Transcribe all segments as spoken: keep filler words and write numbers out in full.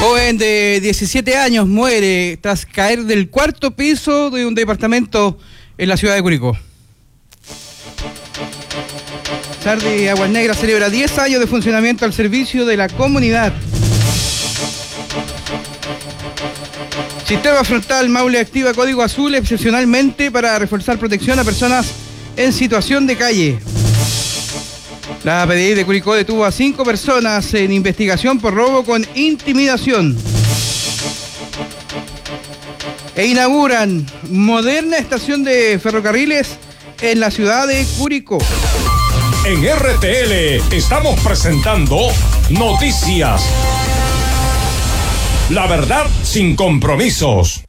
Joven de diecisiete años muere tras caer del cuarto piso de un departamento en la ciudad de Curicó. Sardi Aguas Negras celebra diez años de funcionamiento al servicio de la comunidad. Sistema Frontal Maule activa código azul excepcionalmente para reforzar protección a personas en situación de calle. La P D I de Curicó detuvo a cinco personas en investigación por robo con intimidación. E inauguran moderna estación de ferrocarriles en la ciudad de Curicó. En R T L estamos presentando Noticias. La verdad sin compromisos.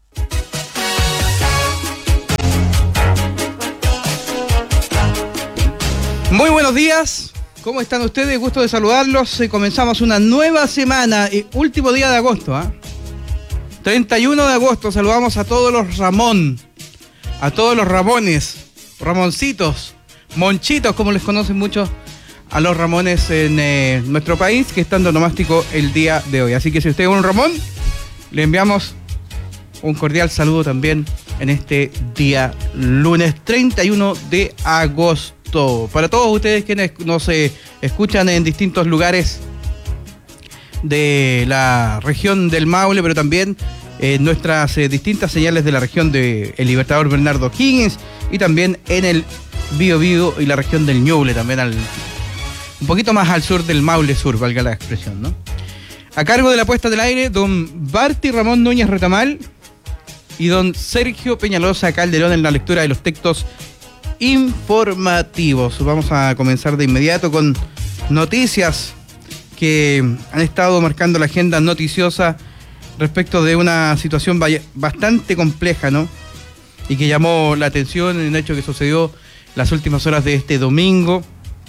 Muy buenos días. ¿Cómo están ustedes? Gusto de saludarlos. Eh, comenzamos una nueva semana, eh, último día de agosto, ¿eh? treinta y uno de agosto. Saludamos a todos los Ramón, a todos los Ramones, Ramoncitos, Monchitos, como les conocen muchos a los Ramones en eh, nuestro país, que están de onomástico el día de hoy. Así que si usted es un Ramón, le enviamos un cordial saludo también en este día lunes treinta y uno de agosto. Para todos ustedes quienes nos eh, escuchan en distintos lugares de la región del Maule, pero también en eh, nuestras eh, distintas señales de la región de El Libertador Bernardo Higgins y también en el Bío Bío y la región del Ñuble, también al un poquito más al sur del Maule Sur, valga la expresión, ¿no? A cargo de la puesta del aire, don Barty Ramón Núñez Retamal y don Sergio Peñalosa Calderón en la lectura de los textos informativos. Vamos a comenzar de inmediato con noticias que han estado marcando la agenda noticiosa respecto de una situación bastante compleja, ¿no? Y que llamó la atención en un hecho que sucedió las últimas horas de este domingo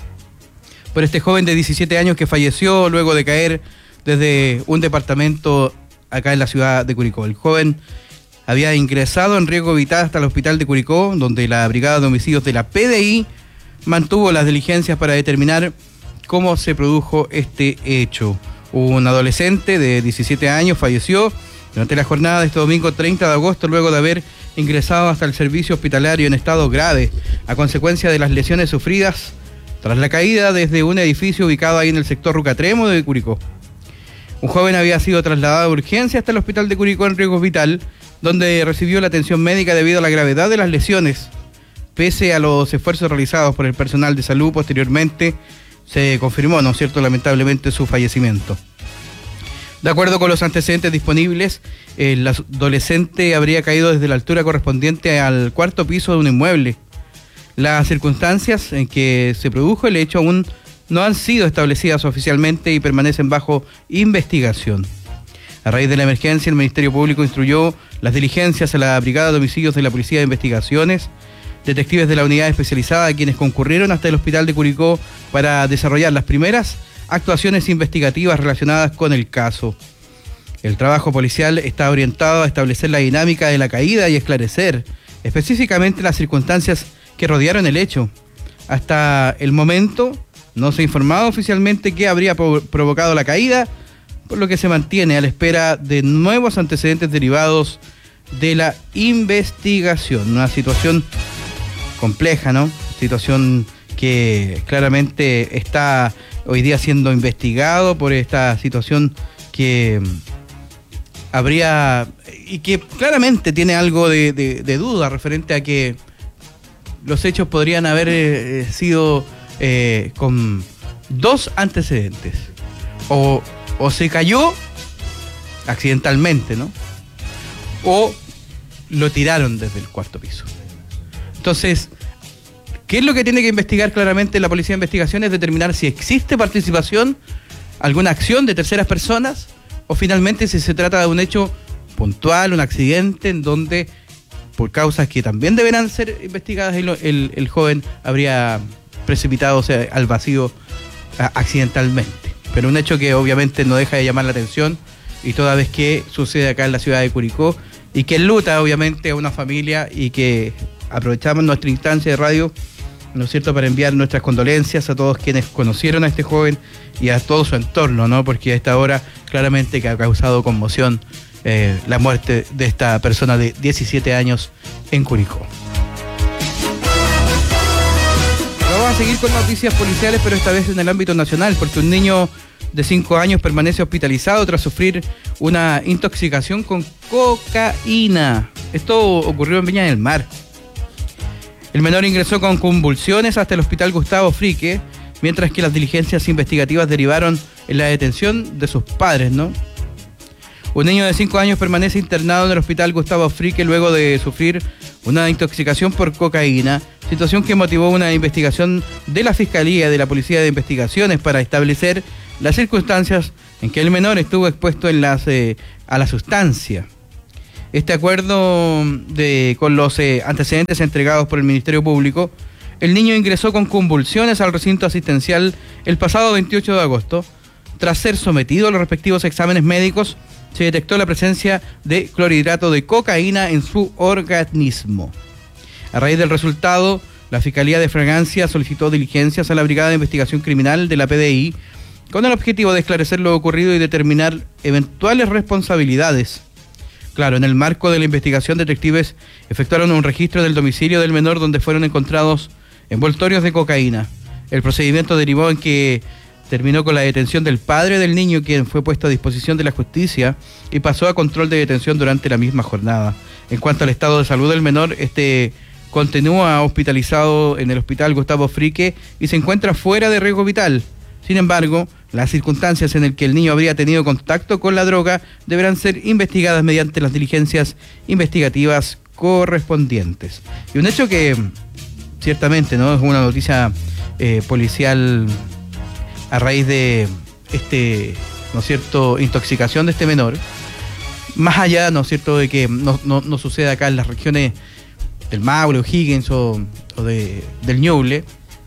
por este joven de diecisiete años que falleció luego de caer desde un departamento acá en la ciudad de Curicó. El joven había ingresado en riesgo vital hasta el hospital de Curicó, donde la Brigada de Homicidios de la P D I mantuvo las diligencias para determinar cómo se produjo este hecho. Un adolescente de diecisiete años falleció durante la jornada de este domingo treinta de agosto, luego de haber ingresado hasta el servicio hospitalario en estado grave, a consecuencia de las lesiones sufridas tras la caída desde un edificio ubicado ahí en el sector Rucatremo de Curicó. Un joven había sido trasladado de urgencia hasta el hospital de Curicó en riesgo vital, donde recibió la atención médica debido a la gravedad de las lesiones. Pese a los esfuerzos realizados por el personal de salud, posteriormente se confirmó, ¿no es cierto?, lamentablemente su fallecimiento. De acuerdo con los antecedentes disponibles, el adolescente habría caído desde la altura correspondiente al cuarto piso de un inmueble. Las circunstancias en que se produjo el hecho aún no han sido establecidas oficialmente y permanecen bajo investigación. A raíz de la emergencia, el Ministerio Público instruyó las diligencias a la Brigada de Homicidios de la Policía de Investigaciones, detectives de la unidad especializada, quienes concurrieron hasta el hospital de Curicó para desarrollar las primeras actuaciones investigativas relacionadas con el caso. El trabajo policial está orientado a establecer la dinámica de la caída y esclarecer específicamente las circunstancias que rodearon el hecho. Hasta el momento no se ha informado oficialmente qué habría provocado la caída, por lo que se mantiene a la espera de nuevos antecedentes derivados de la investigación. Una situación compleja, ¿no? Situación que claramente está hoy día siendo investigado por esta situación que habría y que claramente tiene algo de, de, de duda referente a que los hechos podrían haber eh, sido eh, con dos antecedentes. O O se cayó accidentalmente, ¿no? O lo tiraron desde el cuarto piso. Entonces, ¿qué es lo que tiene que investigar claramente la Policía de Investigaciones? Determinar si existe participación, alguna acción de terceras personas, o finalmente si se trata de un hecho puntual, un accidente en donde, por causas que también deberán ser investigadas, el, el, el joven habría precipitado, o sea, al vacío a, accidentalmente. Pero un hecho que obviamente no deja de llamar la atención, y toda vez que sucede acá en la ciudad de Curicó, y que enluta obviamente a una familia, y que aprovechamos nuestra instancia de radio ¿no es cierto?, para enviar nuestras condolencias a todos quienes conocieron a este joven y a todo su entorno, ¿no? Porque a esta hora claramente que ha causado conmoción eh, la muerte de esta persona de diecisiete años en Curicó. Vamos a seguir con noticias policiales, pero esta vez en el ámbito nacional, porque un niño de cinco años permanece hospitalizado tras sufrir una intoxicación con cocaína. Esto ocurrió en Viña del Mar. El menor ingresó con convulsiones hasta el hospital Gustavo Frique, mientras que las diligencias investigativas derivaron en la detención de sus padres, ¿no? Un niño de cinco años permanece internado en el hospital Gustavo Frique luego de sufrir una intoxicación por cocaína, situación que motivó una investigación de la Fiscalía y de la Policía de Investigaciones para establecer las circunstancias en que el menor estuvo expuesto en las, eh, a la sustancia. Este acuerdo de, con los eh, antecedentes entregados por el Ministerio Público, el niño ingresó con convulsiones al recinto asistencial el pasado veintiocho de agosto. Tras ser sometido a los respectivos exámenes médicos, se detectó la presencia de clorhidrato de cocaína en su organismo. A raíz del resultado, la Fiscalía de Fragancia solicitó diligencias a la Brigada de Investigación Criminal de la P D I con el objetivo de esclarecer lo ocurrido y determinar eventuales responsabilidades. Claro, en el marco de la investigación, detectives efectuaron un registro del domicilio del menor donde fueron encontrados envoltorios de cocaína. El procedimiento derivó en que terminó con la detención del padre del niño, quien fue puesto a disposición de la justicia y pasó a control de detención durante la misma jornada. En cuanto al estado de salud del menor, este continúa hospitalizado en el hospital Gustavo Frique y se encuentra fuera de riesgo vital. Sin embargo, las circunstancias en las que el niño habría tenido contacto con la droga deberán ser investigadas mediante las diligencias investigativas correspondientes. Y un hecho que ciertamente no es una noticia eh, policial a raíz de este, ¿no es cierto?, intoxicación de este menor, más allá, ¿no es cierto?, de que no, no, no suceda acá en las regiones del Maule, O'Higgins o, o de, del Ñuble,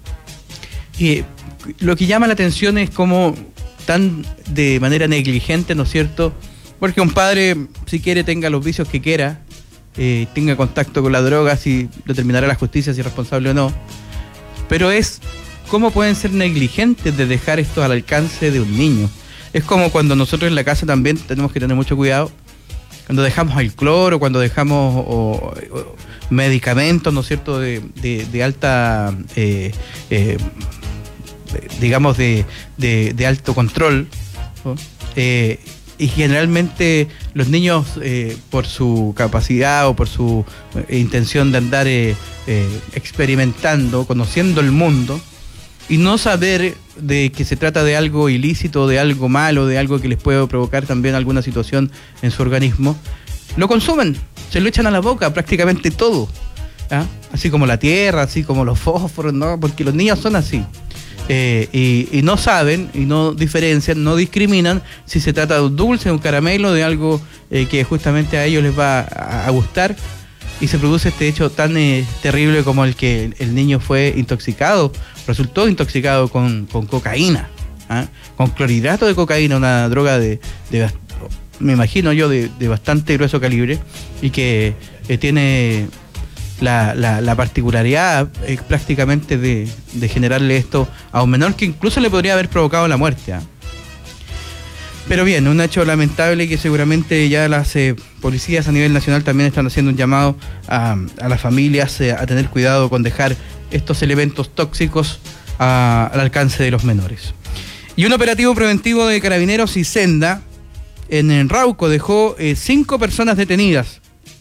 y lo que llama la atención es cómo tan de manera negligente, ¿no es cierto?, porque un padre, si quiere, tenga los vicios que quiera, eh, tenga contacto con la droga, si determinará la justicia si es responsable o no, pero es cómo pueden ser negligentes de dejar esto al alcance de un niño. Es como cuando nosotros en la casa también tenemos que tener mucho cuidado, cuando dejamos el cloro, cuando dejamos o, o, medicamentos, ¿no es cierto?, de, de, de alta, eh, eh, digamos, de, de, de alto control, ¿no? eh, y generalmente los niños, eh, por su capacidad o por su eh, intención de andar eh, eh, experimentando, conociendo el mundo, y no saber de que se trata de algo ilícito, de algo malo, de algo que les puede provocar también alguna situación en su organismo, lo consumen, se lo echan a la boca prácticamente todo, ¿ah? Así como la tierra, así como los fósforos, ¿no? Porque los niños son así. Eh, y, y no saben, y no diferencian, no discriminan si se trata de un dulce, de un caramelo, de algo eh, que justamente a ellos les va a, a gustar, y se produce este hecho tan eh, terrible como el que el, el niño fue intoxicado, resultó intoxicado con, con cocaína, ¿ah? Con clorhidrato de cocaína, una droga de, de me imagino yo, de, de bastante grueso calibre, y que eh, tiene la, la, la particularidad eh, prácticamente de, de generarle esto a un menor que incluso le podría haber provocado la muerte, ¿ah? Pero bien, un hecho lamentable que seguramente ya las eh, policías a nivel nacional también están haciendo un llamado a, a las familias eh, a tener cuidado con dejar estos elementos tóxicos a, al alcance de los menores. Y un operativo preventivo de Carabineros y Senda en, en Rauco dejó eh, cinco personas detenidas.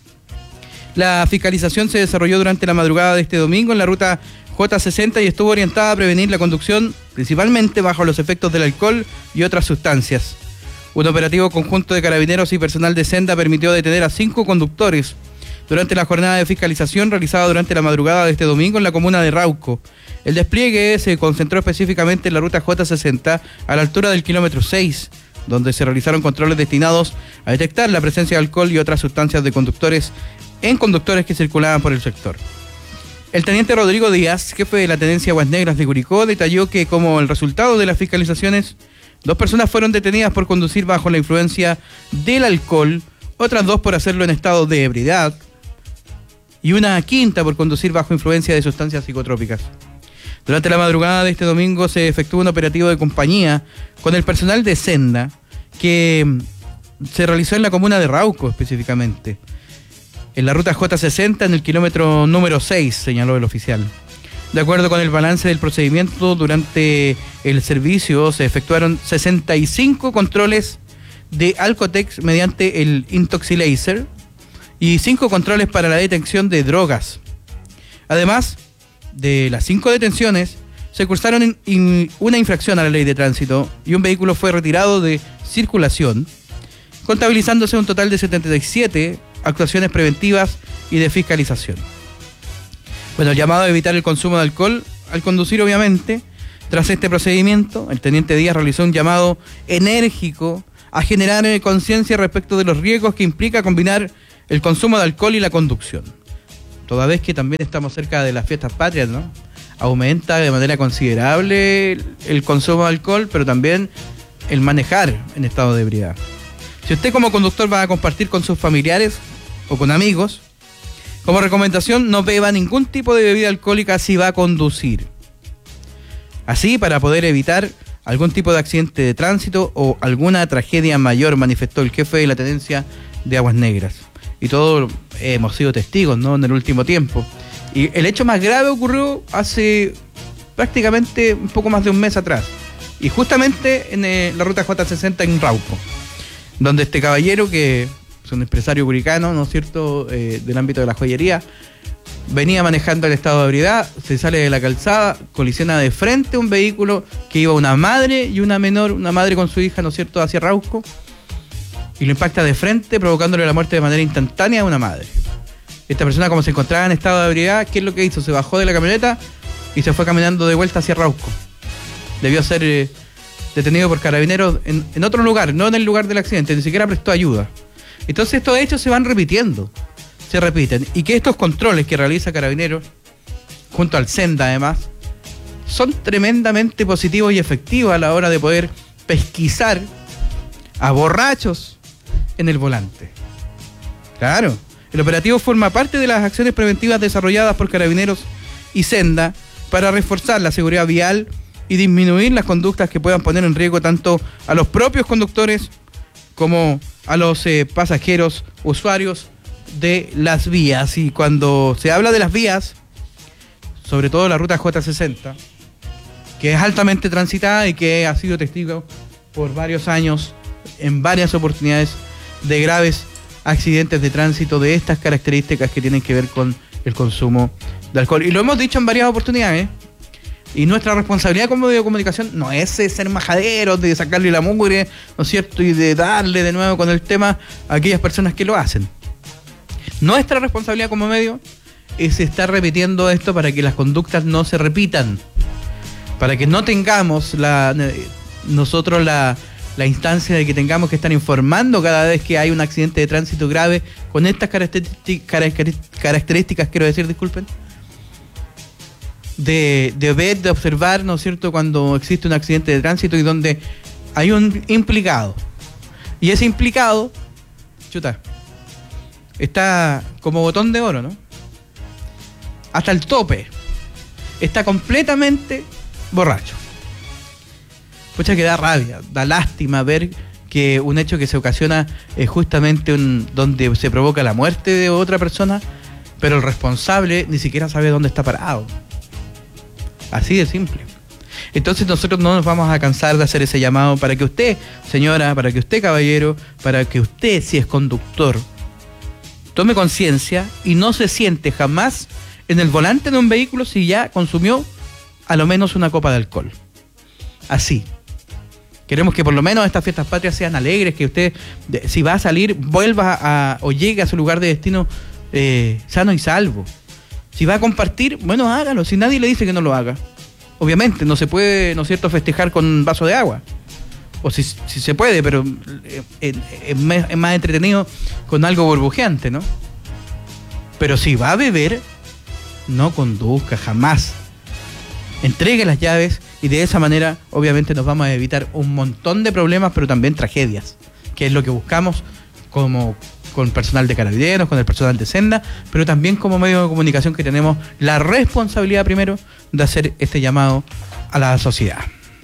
La fiscalización se desarrolló durante la madrugada de este domingo en la ruta J sesenta y estuvo orientada a prevenir la conducción principalmente bajo los efectos del alcohol y otras sustancias. Un operativo conjunto de Carabineros y personal de Senda permitió detener a cinco conductores durante la jornada de fiscalización realizada durante la madrugada de este domingo en la comuna de Rauco. El despliegue se concentró específicamente en la ruta J sesenta a la altura del kilómetro seis, donde se realizaron controles destinados a detectar la presencia de alcohol y otras sustancias de conductores en conductores que circulaban por el sector. El teniente Rodrigo Díaz, jefe de la Tenencia Aguas Negras de Curicó, detalló que como el resultado de las fiscalizaciones, dos personas fueron detenidas por conducir bajo la influencia del alcohol, otras dos por hacerlo en estado de ebriedad y una quinta por conducir bajo influencia de sustancias psicotrópicas. Durante la madrugada de este domingo se efectuó un operativo de compañía con el personal de Senda que se realizó en la comuna de Rauco específicamente, en la ruta J sesenta, en el kilómetro número seis, señaló el oficial. De acuerdo con el balance del procedimiento, durante el servicio se efectuaron sesenta y cinco controles de Alcotex mediante el Intoxilaser y cinco controles para la detección de drogas. Además de las cinco detenciones, se cursaron in, in, una infracción a la ley de tránsito y un vehículo fue retirado de circulación, contabilizándose un total de setenta y siete actuaciones preventivas y de fiscalización. Bueno, el llamado a evitar el consumo de alcohol al conducir, obviamente. Tras este procedimiento, el teniente Díaz realizó un llamado enérgico a generar conciencia respecto de los riesgos que implica combinar el consumo de alcohol y la conducción. Toda vez que también estamos cerca de las fiestas patrias, ¿no? Aumenta de manera considerable el consumo de alcohol, pero también el manejar en estado de ebriedad. Si usted como conductor va a compartir con sus familiares o con amigos, como recomendación no beba ningún tipo de bebida alcohólica si va a conducir. Así, para poder evitar algún tipo de accidente de tránsito o alguna tragedia mayor, manifestó el jefe de la Tenencia de Aguas Negras. Y todos hemos sido testigos, ¿no?, en el último tiempo. Y el hecho más grave ocurrió hace prácticamente un poco más de un mes atrás. Y justamente en eh, la ruta J sesenta en Rauco, donde este caballero, que es un empresario curicano, ¿no es cierto?, eh, del ámbito de la joyería, venía manejando el estado de ebriedad, se sale de la calzada, colisiona de frente un vehículo que iba una madre y una menor, una madre con su hija, ¿no es cierto?, hacia Rauco, y lo impacta de frente, provocándole la muerte de manera instantánea a una madre. Esta persona, como se encontraba en estado de ebriedad, ¿qué es lo que hizo? Se bajó de la camioneta y se fue caminando de vuelta hacia Rauco. Debió ser eh, detenido por carabineros en, en otro lugar, no en el lugar del accidente, ni siquiera prestó ayuda. Entonces estos hechos se van repitiendo, se repiten, y que estos controles que realiza Carabineros, junto al Senda además, son tremendamente positivos y efectivos a la hora de poder pesquisar a borrachos en el volante. Claro, el operativo forma parte de las acciones preventivas desarrolladas por Carabineros y Senda para reforzar la seguridad vial y disminuir las conductas que puedan poner en riesgo tanto a los propios conductores como a los eh, pasajeros, usuarios de las vías. Y cuando se habla de las vías, sobre todo la ruta J sesenta, que es altamente transitada y que ha sido testigo por varios años, en varias oportunidades, de graves accidentes de tránsito de estas características que tienen que ver con el consumo de alcohol. Y lo hemos dicho en varias oportunidades, y nuestra responsabilidad como medio de comunicación no es ser majaderos, de sacarle la mugre, ¿no es cierto?, y de darle de nuevo con el tema a aquellas personas que lo hacen. Nuestra responsabilidad como medio es estar repitiendo esto para que las conductas no se repitan, para que no tengamos la nosotros la, la instancia de que tengamos que estar informando cada vez que hay un accidente de tránsito grave con estas características, quiero decir, disculpen, de, de ver, de observar, ¿no es cierto?, cuando existe un accidente de tránsito y donde hay un implicado. Y ese implicado, chuta, está como botón de oro, ¿no? Hasta el tope. Está completamente borracho. Pucha, que da rabia, da lástima ver que un hecho que se ocasiona es justamente un, donde se provoca la muerte de otra persona, pero el responsable ni siquiera sabe dónde está parado. Así de simple. Entonces nosotros no nos vamos a cansar de hacer ese llamado para que usted, señora, para que usted, caballero, para que usted, si es conductor, tome conciencia y no se siente jamás en el volante de un vehículo si ya consumió a lo menos una copa de alcohol. Así. Queremos que por lo menos estas fiestas patrias sean alegres, que usted, si va a salir, vuelva a, o llegue a su lugar de destino eh, sano y salvo. Si va a compartir, bueno, hágalo, si nadie le dice que no lo haga. Obviamente, no se puede, ¿no es cierto?, festejar con un vaso de agua. O si, si se puede, pero es, es, más, es más entretenido con algo burbujeante, ¿no? Pero si va a beber, no conduzca jamás. Entregue las llaves y de esa manera, obviamente, nos vamos a evitar un montón de problemas, pero también tragedias, que es lo que buscamos como con personal de Carabineros, con el personal de Senda, pero también como medio de comunicación que tenemos la responsabilidad primero de hacer este llamado a la sociedad.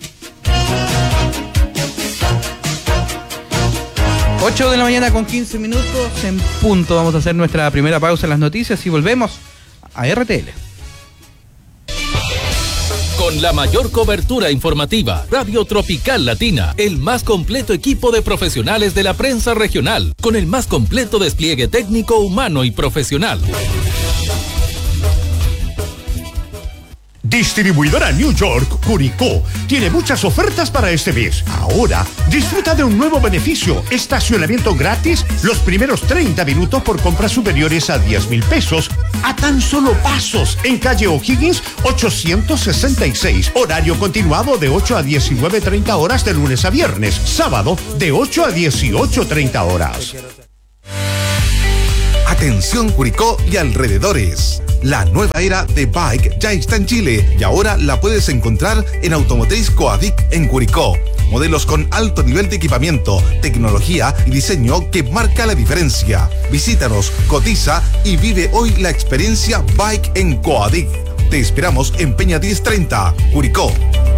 ocho de la mañana con quince minutos en punto. Vamos a hacer nuestra primera pausa en las noticias y volvemos a R T L. Con la mayor cobertura informativa, Radio Tropical Latina, el más completo equipo de profesionales de la prensa regional, con el más completo despliegue técnico, humano y profesional. Distribuidora New York, Curicó, tiene muchas ofertas para este mes. Ahora, disfruta de un nuevo beneficio, estacionamiento gratis los primeros treinta minutos por compras superiores a diez mil pesos, a tan solo pasos, en calle O'Higgins ochocientos sesenta y seis, horario continuado de ocho a diecinueve treinta horas de lunes a viernes, sábado de ocho a dieciocho treinta horas. Atención Curicó y alrededores. La nueva era de Bike ya está en Chile y ahora la puedes encontrar en Automotriz Coadic en Curicó. Modelos con alto nivel de equipamiento, tecnología y diseño que marca la diferencia. Visítanos, cotiza y vive hoy la experiencia Bike en Coadic. Te esperamos en Peña diez treinta, Curicó.